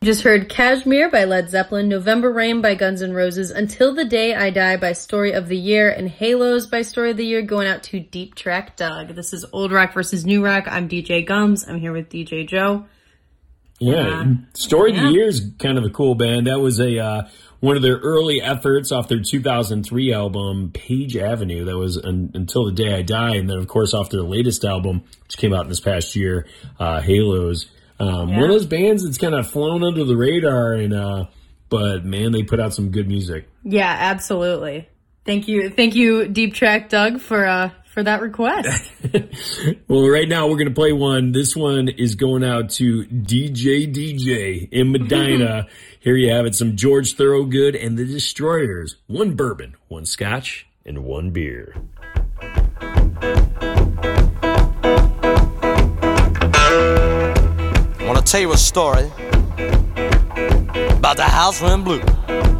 just heard Kashmir by Led Zeppelin, November Rain by Guns N' Roses, Until the Day I Die by Story of the Year, and Halos by Story of the Year going out to Deep Track Doug. This is Old Rock versus New Rock. I'm DJ Gums. I'm here with DJ Joe. Yeah, Story of the Year is kind of a cool band. That was one of their early efforts off their 2003 album, Page Avenue. That was Until the Day I Die. And then, of course, off their latest album, which came out this past year, Halos. One of those bands that's kind of flown under the radar, but, man, they put out some good music. Yeah, absolutely. Thank you, Deep Track Doug, for that request. Well, right now we're going to play one. This one is going out to DJ in Medina. Here you have it, some George Thorogood and the Destroyers. 1 bourbon, 1 scotch, and 1 beer. I want to tell you a story about the house went blue.